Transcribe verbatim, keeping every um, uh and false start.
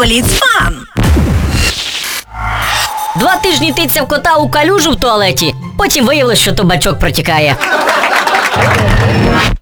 Бліц-фан! Два тижні тицяв кота у калюжу в туалеті, потім виявилось, що то бачок протікає.